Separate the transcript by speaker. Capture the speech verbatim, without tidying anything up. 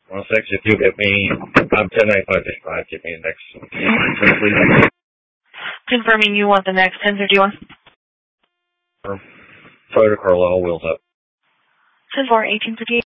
Speaker 1: One six, if you get me, I'm ten ninety-five fifty-five, get me the next ten, please.
Speaker 2: Confirming you want the next ten thirty-one.
Speaker 1: Toyota Corolla, all wheels up.
Speaker 2: ten four, eighteen fifty-eight.